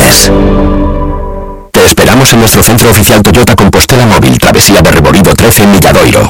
vacaciones. Te esperamos en nuestro centro oficial Toyota Compostela Móvil, Travesía de Rebolido 13 en Milladoiro.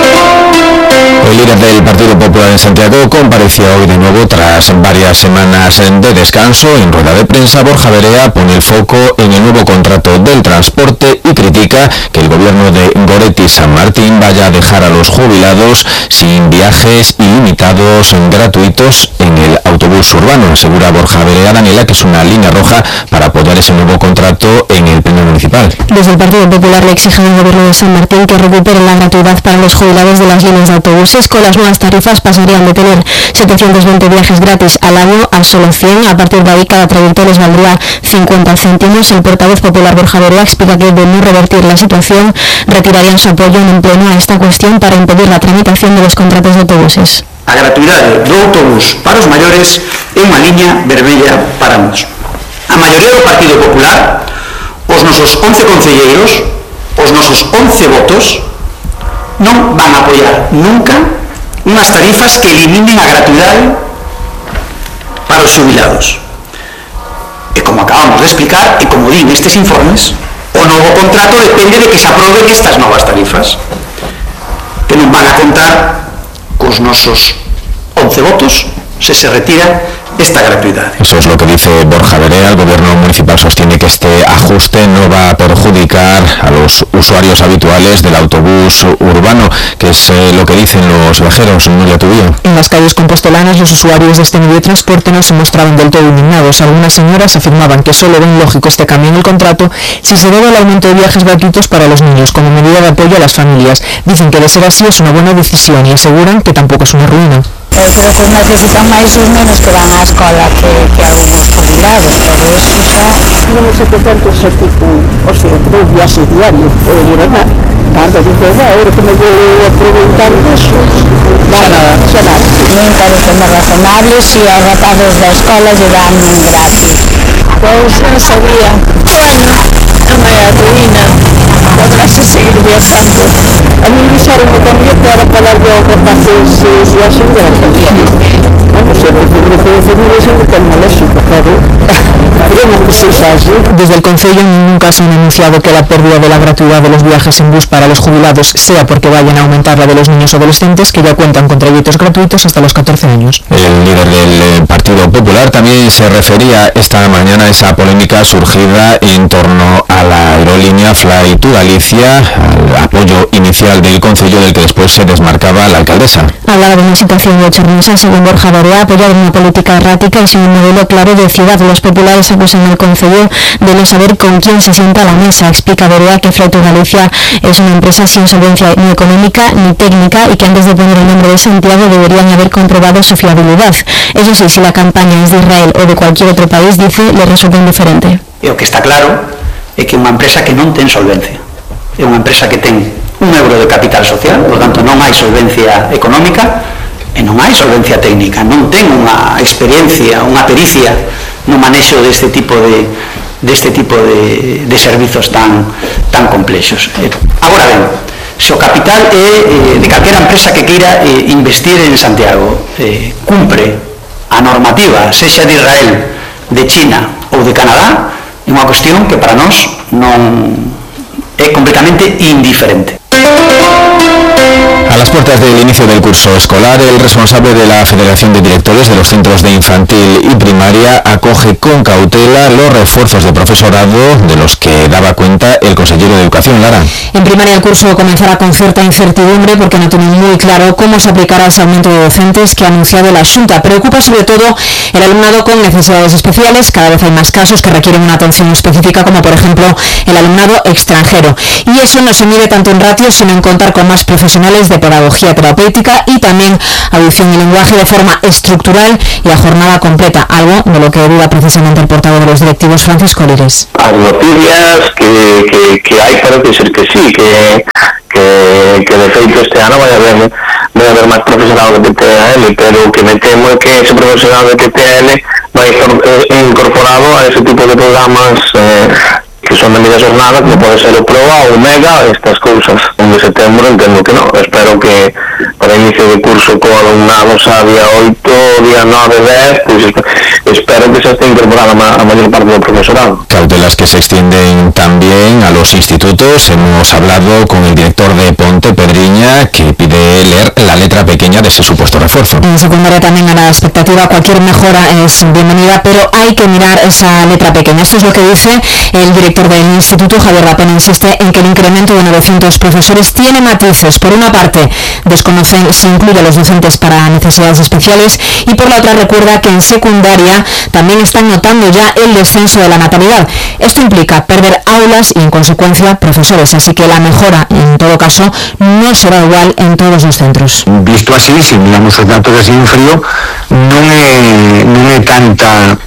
El líder del Partido Popular en Santiago compareció hoy de nuevo tras varias semanas de descanso. En rueda de prensa, Borja Verea pone el foco en el nuevo contrato del transporte y critica que el gobierno de Goretti San Martín vaya a dejar a los jubilados sin viajes ilimitados gratuitos en el autobús urbano. Asegura Borja Verea, Daniela, que es una línea roja para apoyar ese nuevo contrato en el Pleno Municipal. Desde el Partido Popular le exigen al gobierno de San Martín que recupere la gratuidad para los jubilados de las líneas de autobuses. Con las nuevas tarifas pasarían de tener 720 viajes gratis al año a solo 100. A partir de ahí, cada trayecto les valdría 50 céntimos. El portavoz popular Borja Verea explica que de no revertir la situación retirarían su apoyo en un pleno a esta cuestión para impedir la tramitación de los contratos de autobuses. A gratuidade do autobús para os maiores é unha liña vermella para nós. A maioría do Partido Popular, os nosos 11 concelleiros, os nosos 11 votos, non van a apoiar nunca unhas tarifas que eliminen a gratuidade para os xubilados. E como acabamos de explicar, e como din estes informes, o novo contrato depende de que se aproben estas novas tarifas, que non van a contar cos nosos 11 votos se retira esta gratuidad. Eso es lo que dice Borja Verea. El gobierno municipal sostiene que este ajuste no va a perjudicar a los usuarios habituales del autobús urbano, que es lo que dicen los viajeros. Nuria Tubío. En las calles compostelanas, los usuarios de este medio de transporte no se mostraban del todo indignados. Algunas señoras afirmaban que solo ven lógico este cambio en el contrato si se debe al aumento de viajes gratuitos para los niños, como medida de apoyo a las familias. Dicen que de ser así es una buena decisión y aseguran que tampoco es una ruina. Creo que necesitan máis os nenos que van á escola que algúns jubilados, pero eso xa... Non sei que tanto se tipo, o sea, 3 viaxes diarios, verdad? Tanto, dice, ahora que me vou a preguntar eso, nada. Non parecen razonable si aos rapazos da escola lle dan gratis. Pois non sabía. Bueno, non é a ruína, podrás seguir viajando. A mí me dixeron que tamén para falar de rapaces viaxen gratis. Vamos a ver, que eso non ten maléxico, claro. Desde el Concello en ningún caso han anunciado que la pérdida de la gratuidad de los viajes en bus para los jubilados sea porque vayan a aumentar la de los niños adolescentes que ya cuentan con trayectos gratuitos hasta los 14 años. El líder del Partido Popular también se refería esta mañana a esa polémica surgida en torno a la aerolínea Fly to Galicia, al apoyo inicial del Concello del que después se desmarcaba la alcaldesa. Hablaba de una situación bochornosa, según Borja Verea, apoyar una política errática y sin un modelo claro de ciudad. Los populares acusan al Concello de no saber con quién se sienta a la mesa. Explica Verea que Fly to Galicia es una empresa sin solvencia ni económica ni técnica y que antes de poner el nombre de Santiago deberían haber comprobado su fiabilidad. Eso sí, si la campaña es de Israel o de cualquier otro país, dice, le resulta indiferente. E o que está claro é que unha empresa que non ten solvencia, é unha empresa que ten un euro de capital social, por tanto non hai solvencia económica e non hai solvencia técnica, non ten unha experiencia, unha pericia no manexo deste tipo de servizos tan complexos. Agora ben, se o capital é de calquera empresa que queira investir en Santiago cumpre a normativa, sexa de Israel, de China ou de Canadá, é unha cuestión que para nós non é completamente indiferente. A las puertas del inicio del curso escolar, el responsable de la Federación de Directores de los Centros de Infantil y Primaria acoge con cautela los refuerzos de profesorado de los que daba cuenta el consejero de Educación, Lara. En primaria el curso comenzará con cierta incertidumbre porque no tienen muy claro cómo se aplicará ese aumento de docentes que ha anunciado la Xunta. Preocupa sobre todo el alumnado con necesidades especiales. Cada vez hay más casos que requieren una atención específica, como por ejemplo el alumnado extranjero. Y eso no se mide tanto en ratios, sino en contar con más profesionales de pedagogía terapéutica y también audición y lenguaje de forma estructural y a jornada completa, algo de lo que duda precisamente el portavoz de los directivos, Francisco Lires. As noticias que hai parece ser que sí, que de feito este ano vai haber máis profesorado de TTL, pero o que me temo é que ese profesorado de TTL vai estar incorporado a ese tipo de programas que son de media jornada, como pode ser o PROA ou o MEGA, estas cousas. En setembro entendo que non. Espero que para inicio de curso co alumnado xa día 8, día 9, 10, pois espero que se esté incorporando a mayor parte del profesorado. Cautelas que se extienden también a los institutos. Hemos hablado con el director de Ponte, Pedriña, que pide leer la letra pequeña de ese supuesto refuerzo. En secundaria también a la expectativa, cualquier mejora es bienvenida, pero hay que mirar esa letra pequeña. Esto es lo que dice el director del instituto. Javier Rapena insiste en que el incremento de 900 profesores tiene matices. Por una parte, desconocen si incluye a los docentes para necesidades especiales, y por la otra recuerda que en secundaria también están notando ya el descenso de la natalidad. Esto implica perder aulas y en consecuencia profesores, así que la mejora en todo caso no será igual en todos los centros. Visto así, se miramos os datos así en frío, non é tanta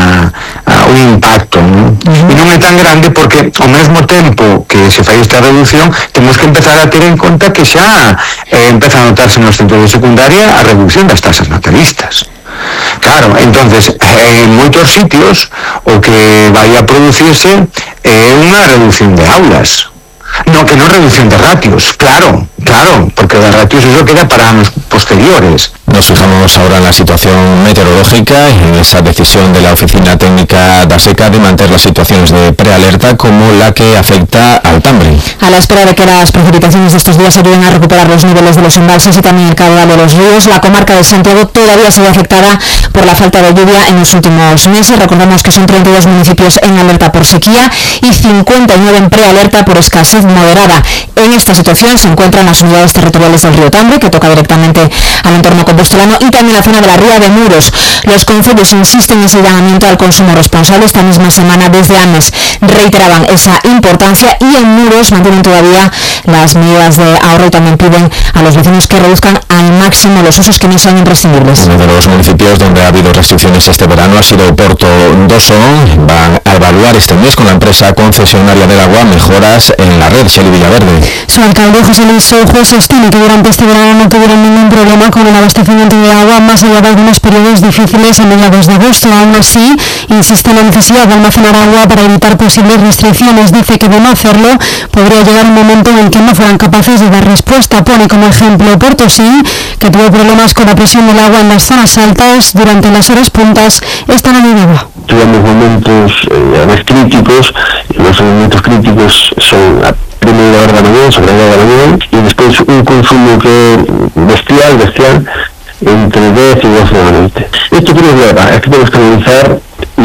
o impacto, non? E non é tan grande porque ao mesmo tempo que se fai esta reducción temos que empezar a ter en conta que xa empeza a notarse nos centros de secundaria a reducción das tasas natalistas. Claro, entonces en moitos sitios o que vai a producirse é unha reducción de aulas. No, que no reducción de ratios, claro, porque de ratios eso queda para años posteriores. Nos fijamos ahora en la situación meteorológica y en esa decisión de la Oficina Técnica da Seca de mantener las situaciones de prealerta como la que afecta al Tambre. A la espera de que las precipitaciones de estos días ayuden a recuperar los niveles de los embalses y también el caudal de los ríos, la comarca de Santiago todavía se ve afectada por la falta de lluvia en los últimos meses. Recordemos que son 32 municipios en alerta por sequía y 59 en prealerta por escasez moderada. En esta situación se encuentran las unidades territoriales del río Tambre, que toca directamente al entorno compostelano, y también la zona de la ría de Muros. Los concellos insisten en ese llamamiento al consumo responsable. Esta misma semana desde AMES reiteraban esa importancia y en Muros mantienen todavía las medidas de ahorro y también piden a los vecinos que reduzcan al máximo los usos que no sean imprescindibles. Uno de los municipios donde ha habido restricciones este verano ha sido Porto Dosón. Van a evaluar este mes con la empresa concesionaria del agua mejoras en la red. Xeli Villaverde. Su alcalde José Luis Soujo sostiene que durante este verano no tuvieron ningún problema con el abastecimiento de agua, más allá de algunos periodos difíciles a mediados de agosto. Aún así, insiste en la necesidad de almacenar agua para evitar posibles restricciones. Dice que de no hacerlo, podría llegar un momento en el que no fueran capaces de dar respuesta. Pone como ejemplo Portosí, que tuvo problemas con la presión del agua en las zonas altas durante las horas puntas esta Navidad. Tuvimos momentos críticos, y los momentos críticos son a primera hora de la mañana, sobre la hora de la mañana, y después un consumo que bestial, entre 10 y 12 de la noche. Esto que nos lleva es que tenemos que analizar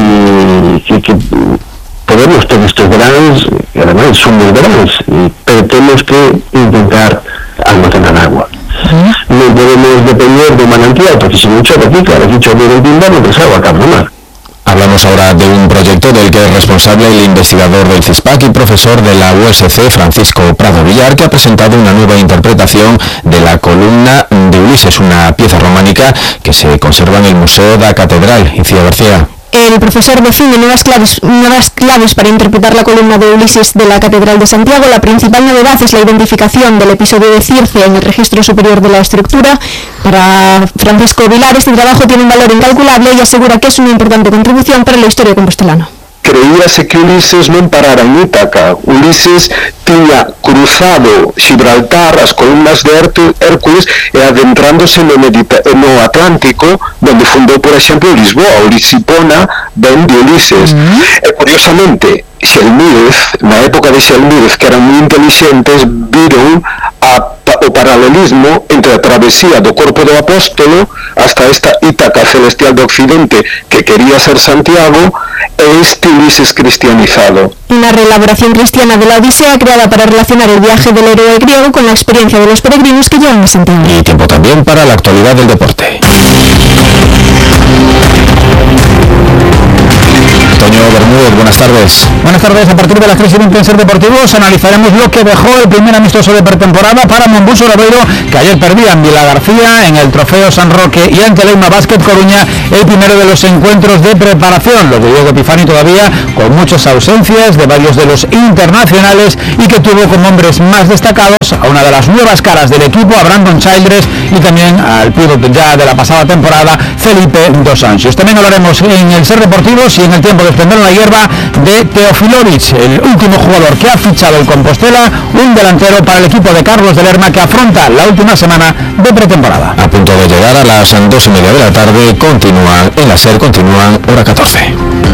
y que podemos tener estos veranos, y además son muy veranos, pero tenemos que intentar almacenar agua. No podemos depender de manantial, porque si mucho aquí, claro, si chove en invierno, pues agua acá no mar. Hablamos ahora de un proyecto del que es responsable el investigador del CISPAC y profesor de la USC, Francisco Prado Villar, que ha presentado una nueva interpretación de la columna de Ulises, una pieza románica que se conserva en el Museo da Catedral. Icía García. El profesor define nuevas claves para interpretar la columna de Ulises de la Catedral de Santiago. La principal novedad es la identificación del episodio de Circe en el registro superior de la estructura. Para Francisco Vilar, este trabajo tiene un valor incalculable y asegura que es una importante contribución para la historia compostelana. Creíase que Ulises non parara en Ítaca. Ulises tiña cruzado Gibraltar, as columnas de Hércules, e adentrándose no Atlántico, donde fundou, por exemplo, Lisboa. O Lisipona ven de Ulises. E, curiosamente, Xelmírez, na época de Xelmírez, que eran moi inteligentes, viron o paralelismo entre a travesía do corpo do apóstolo hasta esta Ítaca celestial do occidente que quería ser Santiago e este Ulises cristianizado. Una reelaboración cristiana de la Odisea creada para relacionar el viaje del héroe griego con la experiencia de los peregrinos que llevan a Santiago. Y tiempo también para la actualidad del deporte. Toño Bermúdez, buenas tardes. Buenas tardes. A partir de la crisis de Influencers Deportivos analizaremos lo que dejó el primer amistoso de pretemporada para Monbuso Obradoiro, que ayer perdía en Vila García en el Trofeo San Roque, y ante Leima Básquet Coruña, el primero de los encuentros de preparación. Lo de Diego Epifani todavía con muchas ausencias de varios de los internacionales y que tuvo como hombres más destacados a una de las nuevas caras del equipo, a Brandon Childress, y también al pívot ya de la pasada temporada, Felipe Dos Anjos. También hablaremos en el Ser Deportivos y en el tiempo de extender la hierba de Teofilovic, el último jugador que ha fichado el Compostela, un delantero para el equipo de Carlos de Lerma que afronta la última semana de pretemporada. A punto de llegar a las 2:30 de la tarde, continúan en la SER, continúan hora 14.